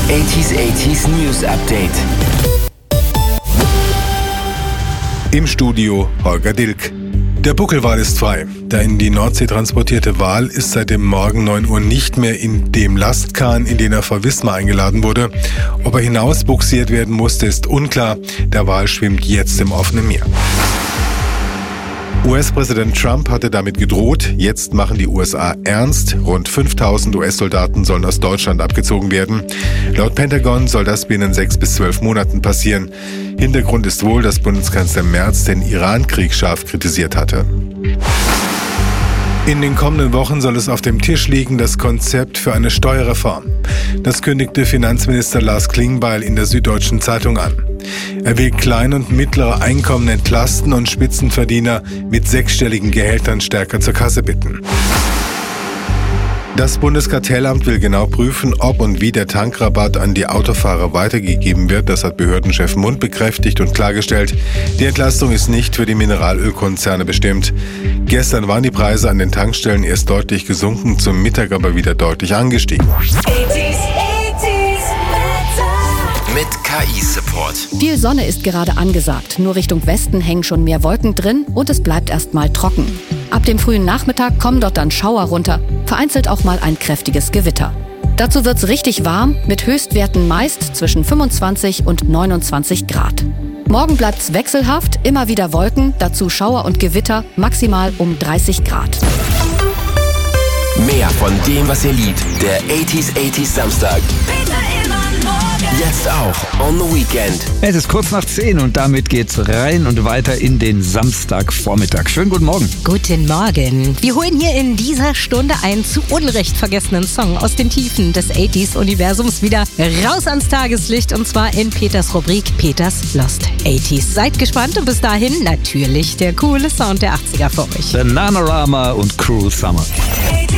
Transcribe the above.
80s News Update. Im Studio Holger Dilk. Der Buckelwal ist frei. Der in die Nordsee transportierte Wal ist seit dem Morgen 9 Uhr nicht mehr in dem Lastkahn, in den er vor Wismar eingeladen wurde. Ob er hinausbuxiert werden musste, ist unklar. Der Wal schwimmt jetzt im offenen Meer. US-Präsident Trump hatte damit gedroht, jetzt machen die USA ernst. Rund 5000 US-Soldaten sollen aus Deutschland abgezogen werden. Laut Pentagon soll das binnen 6 bis 12 Monaten passieren. Hintergrund ist wohl, dass Bundeskanzler Merz den Iran-Krieg scharf kritisiert hatte. In den kommenden Wochen soll es auf dem Tisch liegen, das Konzept für eine Steuerreform. Das kündigte Finanzminister Lars Klingbeil in der Süddeutschen Zeitung an. Er will klein- und mittlere Einkommen entlasten und Spitzenverdiener mit 6-stelligen Gehältern stärker zur Kasse bitten. Das Bundeskartellamt will genau prüfen, ob und wie der Tankrabatt an die Autofahrer weitergegeben wird. Das hat Behördenchef Mund bekräftigt und klargestellt. Die Entlastung ist nicht für die Mineralölkonzerne bestimmt. Gestern waren die Preise an den Tankstellen erst deutlich gesunken, zum Mittag aber wieder deutlich angestiegen. Mit KI-Support. Viel Sonne ist gerade angesagt. Nur Richtung Westen hängen schon mehr Wolken drin und es bleibt erstmal trocken. Ab dem frühen Nachmittag kommen dort dann Schauer runter, vereinzelt auch mal ein kräftiges Gewitter. Dazu wird's richtig warm, mit Höchstwerten meist zwischen 25 und 29 Grad. Morgen bleibt's wechselhaft, immer wieder Wolken, dazu Schauer und Gewitter, maximal um 30 Grad. Mehr von dem, was ihr liebt. Der 80s Samstag. Jetzt auch on the Weekend. Es ist kurz nach 10 und damit geht's rein und weiter in den Samstagvormittag. Schönen guten Morgen. Guten Morgen. Wir holen hier in dieser Stunde einen zu Unrecht vergessenen Song aus den Tiefen des 80s-Universums wieder raus ans Tageslicht, und zwar in Peters Rubrik Peters Lost 80s. Seid gespannt und bis dahin natürlich der coole Sound der 80er für euch. Bananarama und Cruel Summer.